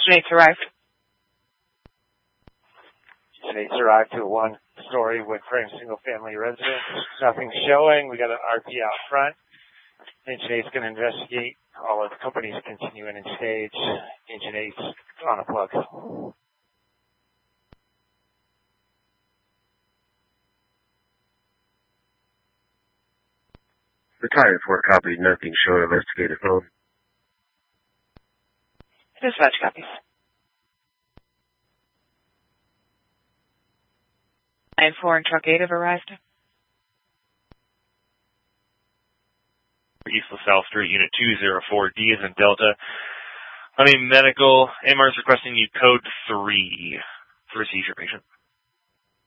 Agent 8's arrived. Agent 8's arrived to a one-story wood-frame single-family residence. Nothing showing. We got an RP out front. Agent 8's going to investigate. All of the companies continue in stage. Agent 8's on a plug. Retired for a copy. Nothing showing investigative phone. Dispatch copies. 9-4 and Truck 8 have arrived. East LaSalle Street, Unit 204D is in Delta. Honey Medical, AMR is requesting you code 3 for a seizure patient.